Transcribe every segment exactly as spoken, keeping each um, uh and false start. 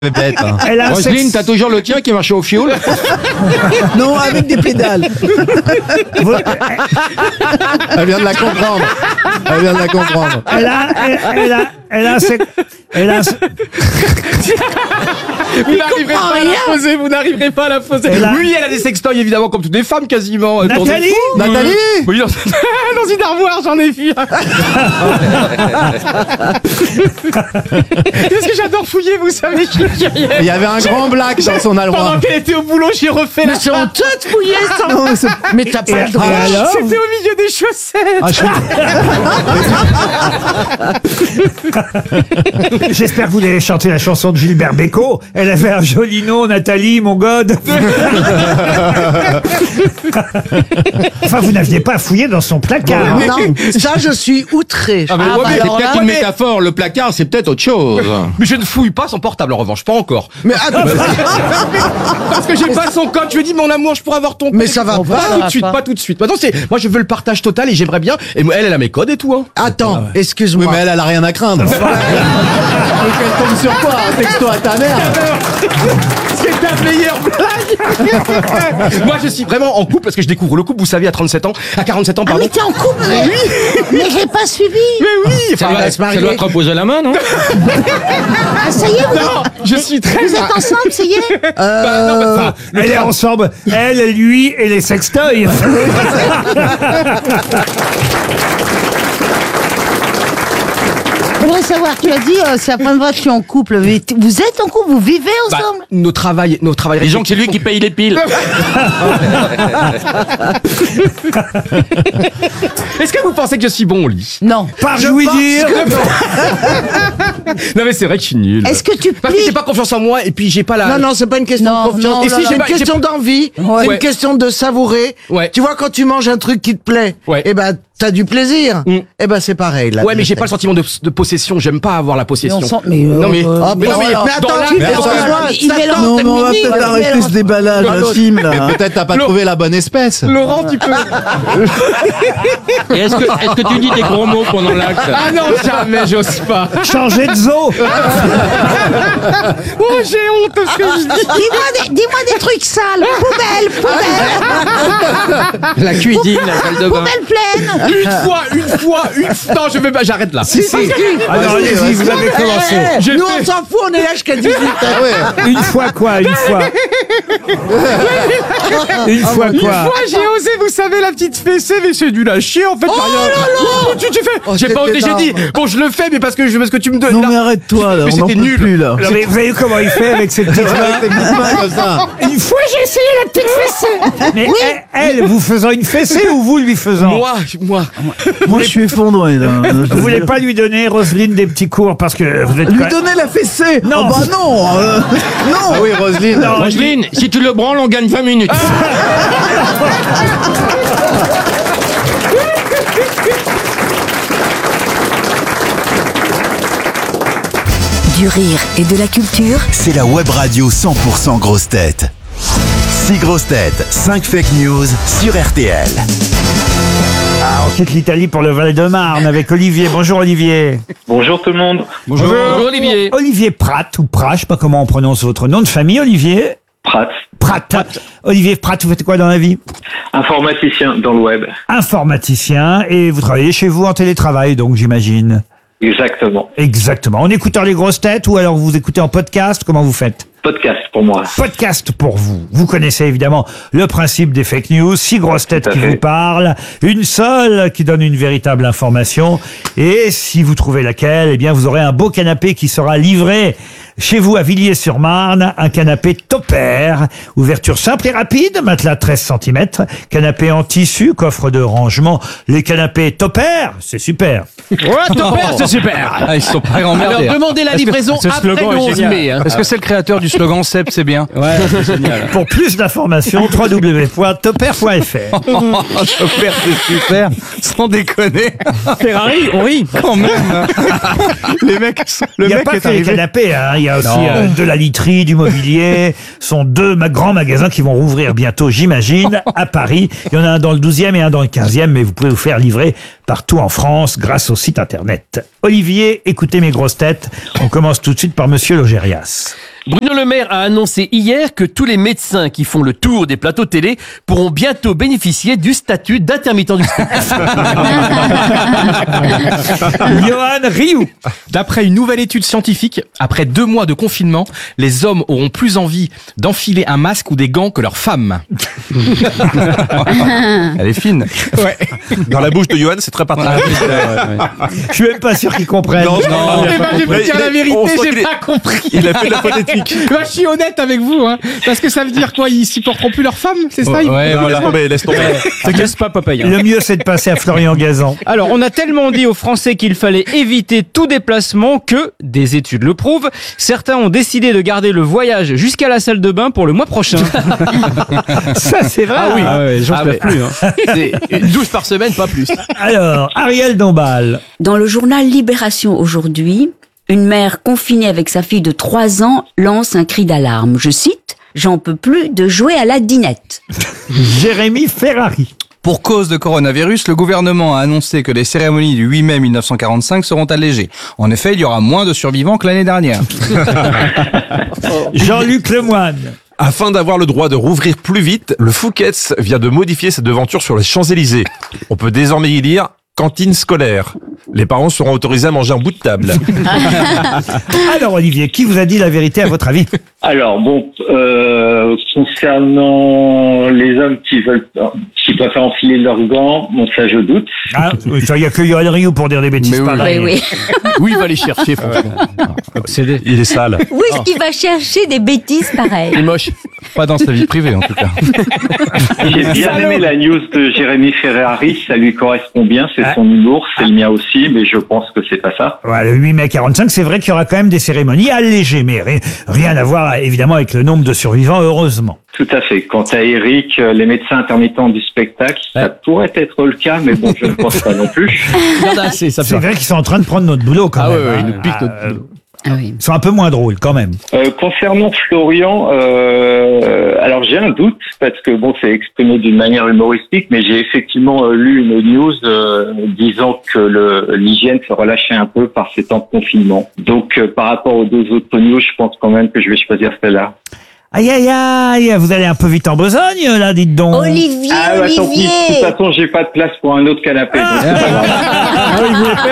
Bête, hein. Elle a un Roselyne, sexe- t'as toujours le tien qui marche au fioul? Non, avec des pédales. Vous- Elle vient de la comprendre. Elle vient de la comprendre. Elle a, elle, elle a, elle a un sexe- elle a un se- Vous n'arriverez pas à la poser, vous n'arriverez pas à la poser. Elle a- Oui, elle a des sextoys, évidemment, comme toutes les femmes, quasiment. Elle tourne- Nathalie Nathalie Oui, dans, dans une armoire, j'en ai vu. Parce que j'adore fouiller, vous savez, je suis curieux. Il y avait un grand black dans son Pendant armoire. qu'elle était au boulot, j'ai refait la C'est honteux de fouiller ça. Non, mais c'est- Mais t'as pas Et- le droit. et alors C'était au milieu des chaussettes. Ah, je- J'espère que vous allez chanter la chanson de Gilbert Bécaud. Elle avait un joli nom, Nathalie, mon god. Enfin, vous n'aviez pas fouillé dans son placard. Non, ça, je suis outré. Ah, mais Ah, ouais, bah mais c'est alors peut-être là, une mais- métaphore. Le placard, c'est peut-être autre chose. Mais je ne fouille pas son portable, en revanche, pas encore. Mais attends, Parce que j'ai pas son code. Je lui ai dit, mon amour, je pourrais avoir ton code. Mais ça va pas. pas, Pas ça tout va de suite, pas. pas tout de suite. Maintenant, c'est, moi, je veux le partage total et j'aimerais bien. Et moi, elle, elle a mes codes et tout, hein. attends, Oui, excuse-moi. mais elle, elle a rien à craindre. Donc elle tombe sur quoi? Un texto à ta mère. C'est ta meilleure blague. Moi, je suis vraiment en couple parce que je découvre le couple, vous savez, à trente-sept ans, à quarante-sept ans, Ah pardon. mais t'es en couple. Mais j'ai pas suivi. Mais oui, Ça enfin, va se marier. te reposer la main, non? Ah, ça y est, vous, Non, je suis très. vous êtes ensemble, ça y est. Bah, non, mais enfin, le Elle est tra- ensemble, elle, lui et les sextoys. J'aimerais savoir, tu as dit, euh, c'est la première fois que je suis en couple. Mais t- vous êtes en couple, vous vivez Bah, ensemble. nos travails, nos travails. Disons que c'est lui qui paye les piles. Est-ce que vous pensez que je suis bon au lit? Non. Par jouy dire. Non, mais c'est vrai que je suis nul. Est-ce que tu Parce que j'ai plies? pas confiance en moi et puis j'ai pas la. Non, non, c'est pas une question Non, de confiance. non, Et là, si là. c'est une J'ai pas- question d'envie, c'est Ouais. une question de savourer. Ouais. Tu vois, quand tu manges un truc qui te plaît, Ouais. eh ben, t'as du plaisir. Mm. Eh ben, c'est pareil, là. Ouais, mais j'ai pas le sentiment de, de possession. J'aime pas avoir la possession. Mais on sent- mais, euh, non, mais. euh, Ah, mais bon, non, mais. alors. Mais dans attends, la- tu Mais fais attends, ça, il ça mélange tente, tes mais on va mini, peut-être il arrêter mélange. ce déballage, Rachim, là. Peut-être t'as pas trouvé la bonne espèce. Laurent, tu peux. Et est-ce que, est-ce que tu dis des gros mots pendant l'acte? Ah non, jamais, j'ose pas. Changer de zoo. Oh, j'ai honte de ce que je dis. Dis-moi des, dis-moi des trucs sales. Poubelle, poubelle, La cuisine, la salle de bain. poubelle pleine. Une fois, une fois, une fois. Non, je vais pas, j'arrête là. Si, si. Ah non, allez-y, vous avez commencé. Eh, J'ai nous, fait- on s'en fout, on est là jusqu'à dix-huit. Ah ouais. Une fois quoi, une fois. Une fois Une quoi. fois, j'ai osé, vous savez, la petite fessée, mais c'est du lâcher, en fait. Oh là Tu, tu fais. Oh, j'ai pas osé, c'était j'ai dit. Bon, je le fais, mais parce que, je- parce que tu me donnes. Non, là- mais arrête-toi, là. Mais On n'en c'était peut nul. plus, là. Non, mais vous avez vu comment il fait avec ses petites Avec mains? tes petites mains comme ça. Une fois j'ai essayé la petite fessée. Mais elle, elle, vous faisant une fessée ou vous lui faisant? Moi, moi. Moi, je suis effondré, là. Vous voulez pas lui donner, Roselyne, des petits cours parce que vous êtes Lui quand- donner la fessée? Non. Oh, bah non. euh, non. Ah oui, Roselyne. Non, Roselyne, si tu le branles, on gagne vingt minutes. Du rire et de la culture. C'est la web radio cent pour cent grosses têtes. six grosses têtes, cinq fake news sur R T L. Ah, on quitte l'Italie pour le Val-de-Marne avec Olivier. Bonjour Olivier. Bonjour tout le monde. Bonjour. Bonjour Olivier. Olivier Pratt ou Prat, je sais pas comment on prononce votre nom de famille, Olivier. Pratt, Pratt. Olivier Pratt, vous faites quoi dans la vie? informaticien dans le web. Informaticien, et vous travaillez chez vous en télétravail, donc j'imagine. Exactement. Exactement. En écoutant les grosses têtes ou alors vous écoutez en podcast, comment vous faites? Podcast pour moi. Podcast pour vous. Vous connaissez évidemment le principe des fake news, six grosses têtes Tout à qui fait. vous parlent, une seule qui donne une véritable information, et si vous trouvez laquelle, eh bien vous aurez un beau canapé qui sera livré chez vous à Villiers-sur-Marne, un canapé Topper, ouverture simple et rapide, matelas treize centimètres, canapé en tissu, coffre de rangement, les canapés Topper, c'est super. Ouais, ton père, c'est super. Ah, ils sont pas emmerdés. Alors, demandez la livraison ce après slogan le est onze génial. mai. hein. Est-ce que c'est le créateur du slogan Seb, c'est bien? Ouais, c'est génial. Pour plus d'informations, w w w point topper point f r. Topper, c'est super. Sans déconner. Ferrari, on rit. Quand même. Les mecs, Il n'y a pas que les canapés, hein. Il y a aussi euh, de la literie, du mobilier. Ce sont deux ma- grands magasins qui vont rouvrir bientôt, j'imagine, à Paris. Il y en a un dans le douzième et un dans le quinzième, mais vous pouvez vous faire livrer partout en France grâce au site internet. Olivier, écoutez mes grosses têtes. On commence tout de suite par Monsieur Logérias. Bruno Le Maire a annoncé hier que tous les médecins qui font le tour des plateaux télé pourront bientôt bénéficier du statut d'intermittent du spectacle. Johan Rioux. D'après une nouvelle étude scientifique, après deux mois de confinement, les hommes auront plus envie d'enfiler un masque ou des gants que leurs femmes. Elle est fine. Ouais. Dans la bouche de Johan, c'est très particulier. Je suis même pas sûr qu'ils comprennent. Non, non. Eh ben, je vais Mais te dire il la est- vérité, on sent qu'il j'ai est- pas compris. Il a fait de la phonétique. Bah, je suis honnête avec vous, hein. Parce que ça veut dire quoi? Ils supporteront plus leurs femmes, c'est ça? ils- Ouais, non, laisse tomber, laisse tomber. Te casse pas, Popeye. Le mieux, c'est de passer à Florian Gazan. Alors, on a tellement dit aux Français qu'il fallait éviter tout déplacement que, des études le prouvent, certains ont décidé de garder le voyage jusqu'à la salle de bain pour le mois prochain. Ça, c'est vrai. Ah oui. Ah ouais, les gens Ah se lèvent ouais. plus. Hein. C'est douze par semaine, pas plus. Alors, Ariel Dombal. Dans le journal Libération aujourd'hui, une mère confinée avec sa fille de trois ans lance un cri d'alarme. Je cite, « J'en peux plus de jouer à la dinette ». Jérémy Ferrari. Pour cause de coronavirus, le gouvernement a annoncé que les cérémonies du huit mai mille neuf cent quarante-cinq seront allégées. En effet, il y aura moins de survivants que l'année dernière. Jean-Luc Lemoine. Afin d'avoir le droit de rouvrir plus vite, le Fouquet's vient de modifier sa devanture sur les Champs-Élysées. On peut désormais y lire « Cantine scolaire ». Les parents seront autorisés à manger un bout de table. Alors, Olivier, qui vous a dit la vérité à votre avis? Alors bon, euh, concernant les hommes qui veulent, qui préfèrent enfiler leurs gants, bon ça je doute. Ah, il n'y a que Johan Rioux pour dire des bêtises Mais oui. pareilles. Oui, oui. Où il va les chercher, franchement? Il est sale. Où est-ce qu'il va chercher des bêtises pareilles? Il est moche. Pas dans sa vie privée, en tout cas. J'ai bien aimé la news de Jérémy Ferrari, ça lui correspond bien, c'est son humour, c'est le mien aussi, mais je pense que c'est pas ça. Ouais, le huit mai quarante-cinq, c'est vrai qu'il y aura quand même des cérémonies allégées, mais ri- rien à voir évidemment avec le nombre de survivants, heureusement. Tout à fait. Quant à Eric, euh, les médecins intermittents du spectacle, ça pourrait être le cas, mais bon, je ne pense pas non plus. Il y en a assez, ça C'est fait. vrai qu'ils sont en train de prendre notre boulot quand Ah même. ouais, ouais, hein. ils nous piquent notre Ah, boulot. Ah oui. Ils sont un peu moins drôles quand même. Euh, concernant Florian, euh, alors j'ai un doute parce que bon, c'est exprimé d'une manière humoristique, mais j'ai effectivement euh, lu une news euh, disant que le, l'hygiène se relâchait un peu par ces temps de confinement. Donc, euh, par rapport aux deux autres news, je pense quand même que je vais choisir celle-là. Aïe aïe aïe, vous allez un peu vite en besogne là, dites donc. Olivier, Ah, bah, tant pis. Olivier. De toute façon, j'ai pas de place pour un autre canapé. donc c'est pas grave. Ah oui, vous voulez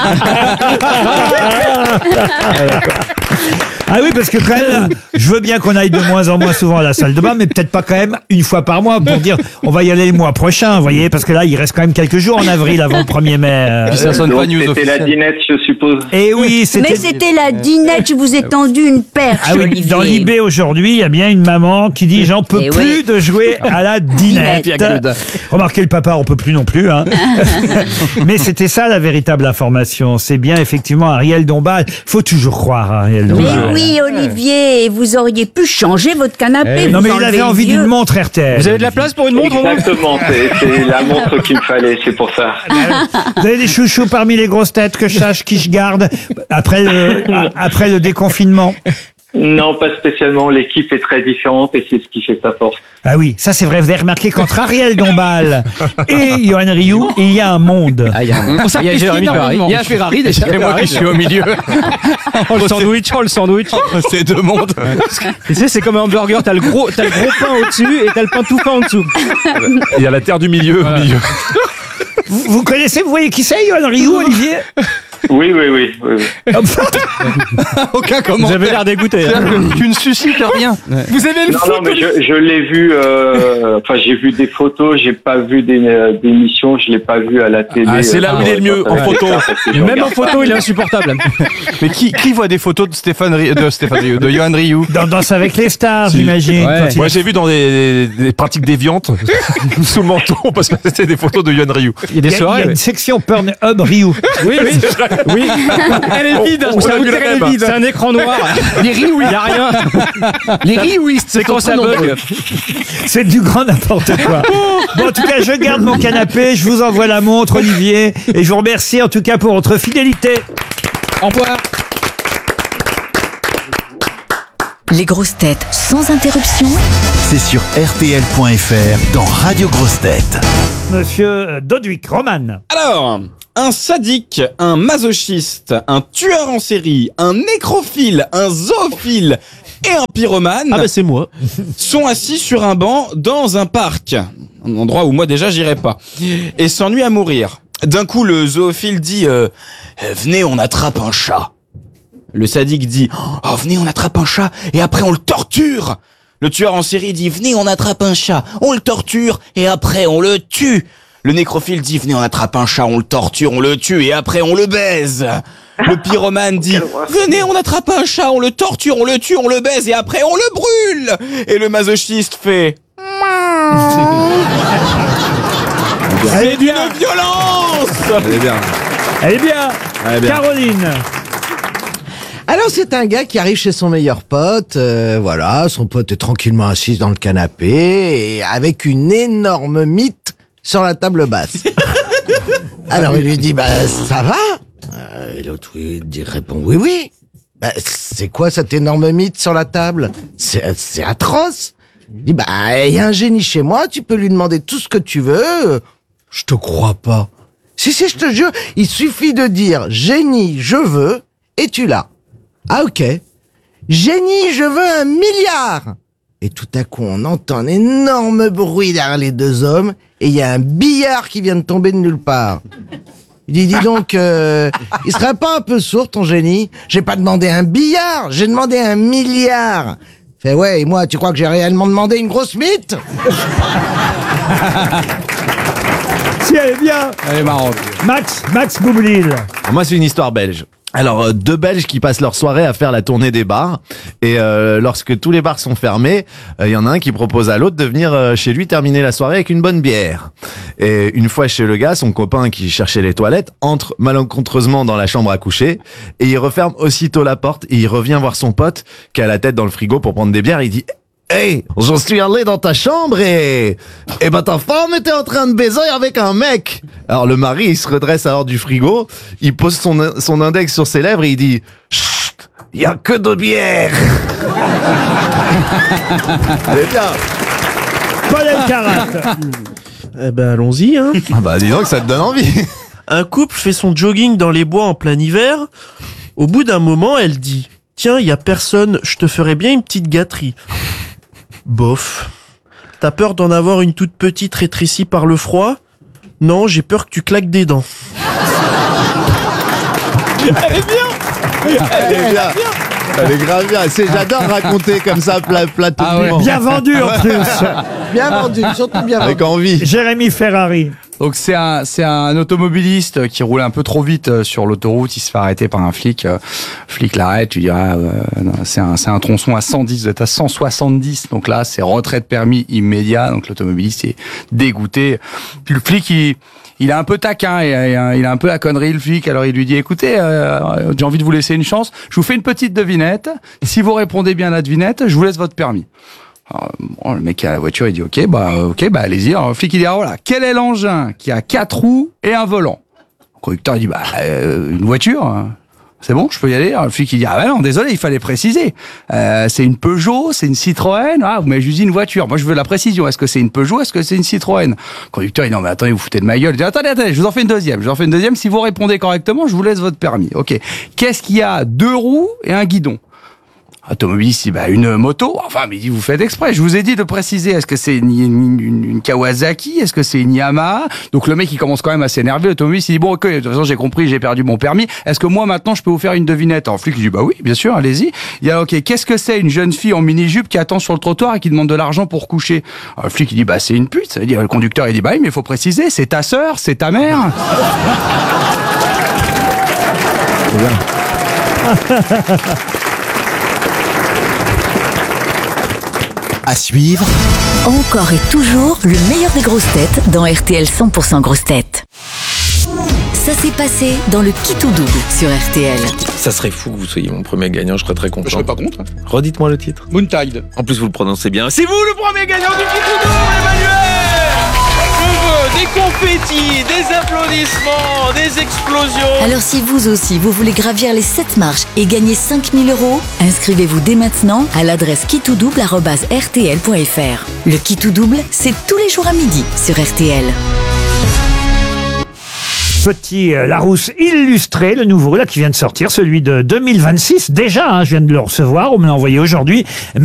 faire. Ah oui, parce que quand même, je veux bien qu'on aille de moins en moins souvent à la salle de bain, mais peut-être pas quand même une fois par mois pour dire on va y aller le mois prochain, vous voyez, parce que là, il reste quand même quelques jours en avril avant le premier mai. euh. Ça sonne Donc, pas news c'était la officielle. dinette, je suppose. Et oui, c'était... Mais c'était la dinette, je vous ai tendu une perche, Ah oui, Olivier. dans l'I B aujourd'hui, il y a bien une maman qui dit j'en peux Eh plus oui. de jouer à la dinette. Dinette. Remarquez le papa, on peut plus non plus. Hein. Mais c'était ça la véritable information. C'est bien effectivement Ariel Dombal. Faut toujours croire à Ariel Mais Dombal. oui, Olivier, vous auriez pu changer votre canapé. Non vous mais il enlevez avait le envie vieux. d'une montre R T L. Vous avez de la place pour une montre au moins? Exactement, c'est, c'est la montre qu'il me fallait, c'est pour ça. Vous avez des chouchous parmi les grosses têtes que je sache qui je garde après le, après le déconfinement? Non, pas spécialement. L'équipe est très différente et c'est ce qui fait sa force. Ah oui, ça c'est vrai. Vous avez remarqué qu'entre Ariel Dombal et Johan Rioux, il y a un monde. Ah, il y a, un- il y a Jérémy Ferrari. Il y a un Ferrari déjà. Et moi qui suis au milieu. Oh, le sandwich, oh, le sandwich. C'est deux mondes. Tu sais, c'est comme un hamburger, t'as le gros, t'as le gros pain au-dessus et t'as le pain tout fin en dessous. Il y a la terre du milieu au milieu. Vous, vous connaissez, vous voyez qui c'est, Johan Rioux, Olivier? Oui, oui, oui. oui, oui. Aucun commentaire. Vous avez l'air dégoûté. hein. Tu ne suscites rien. Vous avez le Non, foot non, mais je, je l'ai vu. euh, Enfin, j'ai vu des photos. J'ai pas vu des euh, d'émissions. Je l'ai pas vu à la télé. Ah, c'est là où il est le mieux, en photo. Même en photo, il est insupportable. Mais qui, qui voit des photos de Stéphane Ri- de Stéphane Rioux, de Johan Rioux? Dans Danse avec les stars, j'imagine. Ouais. quand il- Moi, j'ai vu dans des, des pratiques déviantes, sous le menton, parce que c'était des photos de Johan Rioux. Il y a des Il y a, il y soirées. a une ouais. section Pornhub Rioux. Oui, oui. Oui. Elle est vide. On- on Ça a vous vu dire, le elle est même. vide. C'est un écran noir. Les riz, oui. Il y a rien. Les riz, oui. C'est quand ça bug. C'est du grand n'importe quoi. Bon, en tout cas, je garde mon canapé, je vous envoie la montre, Olivier, et je vous remercie en tout cas pour votre fidélité. Au revoir. Les grosses têtes sans interruption. C'est sur R T L point F R dans Radio Grosses Têtes. Monsieur Dodwick, Roman. Alors, un sadique, un masochiste, un tueur en série, un nécrophile, un zoophile et un pyromane. Ah bah c'est moi. Sont assis sur un banc dans un parc. Un endroit où moi déjà j'irais pas. Et s'ennuient à mourir. D'un coup, le zoophile dit euh, « Venez, on attrape un chat ». Le sadique dit « Oh, venez, on attrape un chat et après on le torture ». Le tueur en série dit « Venez, on attrape un chat, on le torture et après on le tue ». Le nécrophile dit « Venez, on attrape un chat, on le torture, on le tue et après on le baise ». Le pyromane dit « Venez, on attrape un chat, on le torture, on le tue, on le baise et après on le brûle ». Et le masochiste fait Elle est d'une violence. Elle est bien. Elle est bien. Elle est bien. Caroline. Alors c'est un gars qui arrive chez son meilleur pote, euh, voilà, son pote est tranquillement assis dans le canapé et avec une énorme mythe sur la table basse. Alors il lui dit bah ça va euh, Et l'autre il dit, répond oui oui. Bah, c'est quoi cette énorme mythe sur la table? C'est c'est atroce. Il dit bah il y a un génie chez moi, tu peux lui demander tout ce que tu veux. Je te crois pas. Si si je te jure, il suffit de dire génie je veux et tu l'as. Ah ok. Génie, je veux un milliard. Et tout à coup, on entend un énorme bruit derrière les deux hommes et il y a un billard qui vient de tomber de nulle part. Il dit, dis donc, euh, il serait pas un peu sourd ton génie? J'ai pas demandé un billard, j'ai demandé un milliard. Fait ouais, et moi, tu crois que j'ai réellement demandé une grosse mythe? Si elle est bien. Elle est marrante. Max, Max Boublil. Moi, c'est une histoire belge. Alors, euh, deux Belges qui passent leur soirée à faire la tournée des bars. Et euh, lorsque tous les bars sont fermés, il euh, y en a un qui propose à l'autre de venir euh, chez lui terminer la soirée avec une bonne bière. Et une fois chez le gars, son copain qui cherchait les toilettes entre malencontreusement dans la chambre à coucher. Et il referme aussitôt la porte et il revient voir son pote qui a la tête dans le frigo pour prendre des bières. Il dit... Hey, j'en suis allé dans ta chambre et... Et ben ta femme était en train de baiser avec un mec. Alors le mari, il se redresse alors du frigo, il pose son, son index sur ses lèvres et il dit... Chut, y a que de bière. Elle est bien. Paul Elkarat. Eh ben allons-y hein. Ah bah dis donc ça te donne envie. Un couple fait son jogging dans les bois en plein hiver. Au bout d'un moment, elle dit « Tiens, y a personne, je te ferai bien une petite gâterie. » Bof. T'as peur d'en avoir une toute petite rétrécie par le froid? Non, j'ai peur que tu claques des dents. Elle est bien. Elle est bien. Elle est grave bien. C'est, j'adore raconter comme ça pla, plateau. Ah ouais. Bien vendu en plus. Bien vendu, surtout bien vendu. Avec envie. Jérémy Ferrari. Donc c'est un c'est un automobiliste qui roule un peu trop vite sur l'autoroute, il se fait arrêter par un flic. Le flic l'arrête, tu diras euh, c'est un c'est un tronçon à cent dix, vous êtes à cent soixante-dix. Donc là, c'est retrait de permis immédiat. Donc l'automobiliste est dégoûté. Puis le flic il il est un peu taquin, et, et, il a un peu la connerie le flic. Alors il lui dit écoutez, euh, j'ai envie de vous laisser une chance. Je vous fais une petite devinette. Si vous répondez bien à la devinette, je vous laisse votre permis. Alors, bon, le mec qui a la voiture, il dit ok, bah ok, bah allez-y. Alors le flic il dit ah, voilà, quel est l'engin qui a quatre roues et un volant? Le conducteur il dit bah euh, une voiture. Hein. C'est bon, je peux y aller. Alors, le flic il dit ah bah non, désolé, il fallait préciser. Euh, c'est une Peugeot, c'est une Citroën. Ah, vous m'avez juste dit une voiture. Moi je veux la précision. Est-ce que c'est une Peugeot, est-ce que c'est une Citroën? Le conducteur il dit non mais attendez, vous foutez de ma gueule. Il dit attendez, attendez, je vous en fais une deuxième. Je vous en fais une deuxième. Si vous répondez correctement, je vous laisse votre permis. Ok. Qu'est-ce qu'il y a? Deux roues et un guidon. Automobiliste, il dit, bah, une moto. Enfin, mais il dit, vous faites exprès. Je vous ai dit de préciser. Est-ce que c'est une, une, une, une Kawasaki? Est-ce que c'est une Yamaha? Donc, le mec, il commence quand même à s'énerver. L'automobiliste, il dit, bon, ok, de toute façon, j'ai compris, j'ai perdu mon permis. Est-ce que moi, maintenant, je peux vous faire une devinette? Alors, le flic, il dit, bah oui, bien sûr, allez-y. Il dit, ok, qu'est-ce que c'est une jeune fille en mini-jupe qui attend sur le trottoir et qui demande de l'argent pour coucher? Alors, le flic, il dit, bah, c'est une pute. Il dit, le conducteur, il dit, bah oui, mais il faut préciser. C'est ta sœur, c'est ta mère. À suivre, Encore et toujours le meilleur des grosses têtes dans R T L cent pour cent grosses têtes. Ça s'est passé dans le Qui tout double sur R T L. Ça serait fou que vous soyez mon premier gagnant, je serais très content. Je serais pas contre. Redites-moi le titre. Moontide. En plus, vous le prononcez bien. C'est vous le premier gagnant du Qui tout double, Emmanuel. Je veux des confettis, des applaudissements, des explosions. Alors si vous aussi vous voulez gravir les sept marches et gagner cinq mille euros, inscrivez-vous dès maintenant à l'adresse qui tout double arobase r t l point f r. Le Qui tout double, c'est tous les jours à midi sur R T L. Petit euh, Larousse illustré, le nouveau là qui vient de sortir, celui de deux mille vingt-six. Déjà, hein, je viens de le recevoir, on me l'a envoyé aujourd'hui.